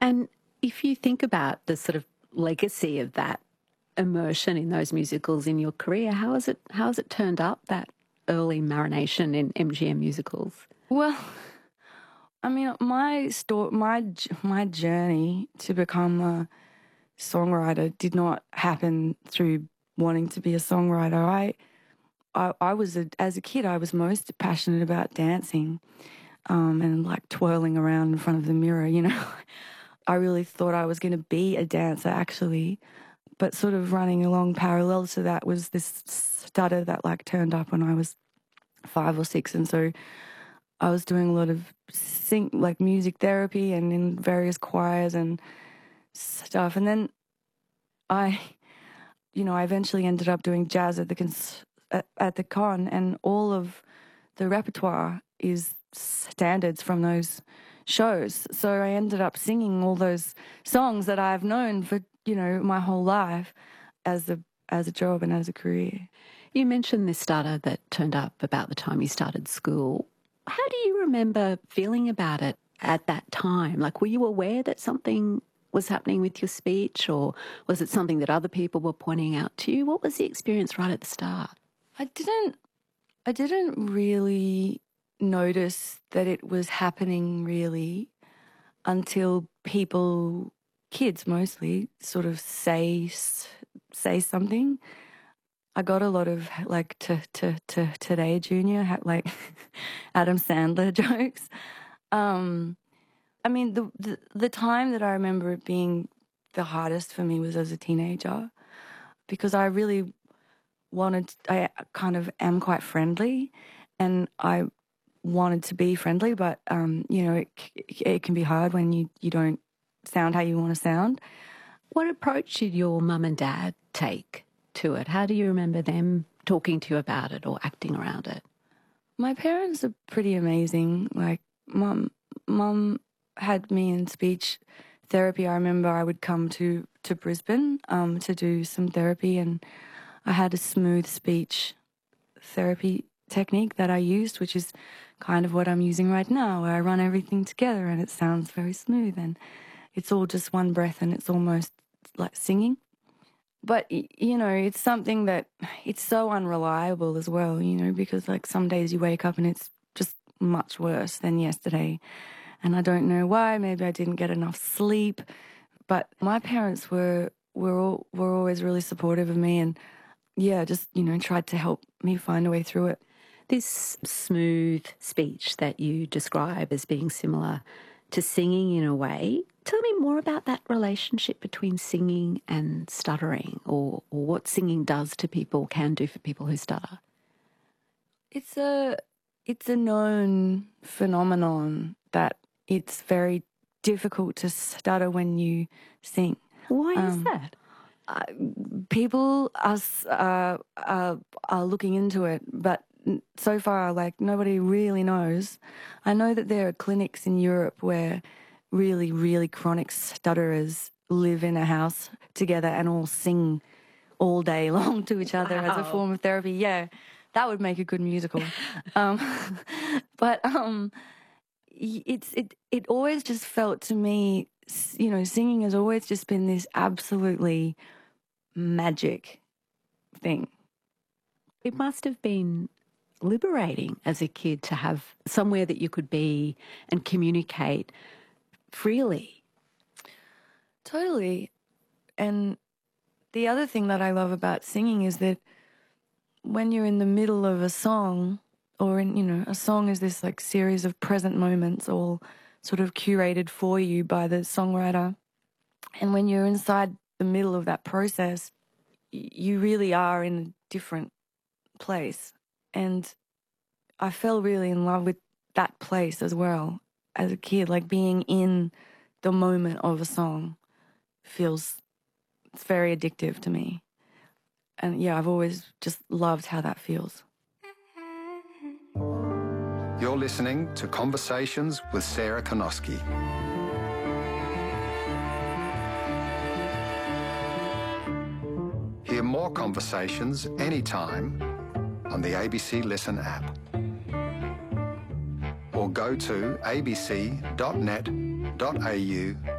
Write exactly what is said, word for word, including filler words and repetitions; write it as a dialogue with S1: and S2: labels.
S1: And if you think about the sort of legacy of that immersion in those musicals in your career, how has it how has it turned up, that early marination in M G M musicals?
S2: Well, I mean, my sto- my my journey to become a songwriter did not happen through wanting to be a songwriter. I I, I was a, as a kid, I was most passionate about dancing, um, and like twirling around in front of the mirror. You know, I really thought I was going to be a dancer, actually. But sort of running along parallel to that was this stutter that like turned up when I was five or six, and so I was doing a lot of sing like music therapy and in various choirs and stuff. And then I, you know, I eventually ended up doing jazz at the cons- at, at the con, and all of the repertoire is standards from those shows. So I ended up singing all those songs that I've known for, you know, my whole life as a as a job and as a career.
S1: You mentioned this stutter that turned up about the time you started school. How do you remember feeling about it at that time? Like, were you aware that something was happening with your speech, or was it something that other people were pointing out to you? What was the experience right at the start?
S2: I didn't I didn't really notice that it was happening really until people, kids mostly, sort of say say something. I got a lot of like to to to today junior like Adam Sandler jokes. Um, I mean, the, the the time that I remember it being the hardest for me was as a teenager, because I really wanted. I kind of am quite friendly, and I wanted to be friendly, but um, you know, it it can be hard when you you don't sound how you want to sound.
S1: What approach did your mum and dad take to it? How do you remember them talking to you about it or acting around it?
S2: My parents are pretty amazing. Like, mum, mum had me in speech therapy. I remember I would come to, to Brisbane um, to do some therapy, and I had a smooth speech therapy technique that I used, which is kind of what I'm using right now, where I run everything together and it sounds very smooth, and it's all just one breath, and it's almost like singing. But, you know, it's something that it's so unreliable as well, you know, because like some days you wake up and it's just much worse than yesterday. And I don't know why. Maybe I didn't get enough sleep. But my parents were were all, were always really supportive of me, and, yeah, just, you know, tried to help me find a way through it.
S1: This smooth speech that you describe as being similar to singing in a way, tell me more about that relationship between singing and stuttering, or, or what singing does to people, can do for people who stutter.
S2: It's a it's a known phenomenon that it's very difficult to stutter when you sing.
S1: Why is
S2: um,
S1: that?
S2: Uh, people are, uh, are, are looking into it, but so far, like, nobody really knows. I know that there are clinics in Europe where really, really chronic stutterers live in a house together and all sing all day long to each other
S1: Wow.
S2: as a form of therapy. Yeah, that would make a good musical. um, but um, it's it it always just felt to me, you know, singing has always just been this absolutely magic thing.
S1: It must have been liberating as a kid to have somewhere that you could be and communicate freely.
S2: Totally. And the other thing that I love about singing is that when you're in the middle of a song, or in, you know, a song is this like series of present moments all sort of curated for you by the songwriter. And when you're inside the middle of that process, you really are in a different place. And I fell really in love with that place as well as a kid. Like, being in the moment of a song feels, it's very addictive to me. And yeah, I've always just loved how that feels.
S3: You're listening to Conversations with Sarah Konoski. Hear more conversations anytime on the A B C Listen app, or go to a b c dot net dot a u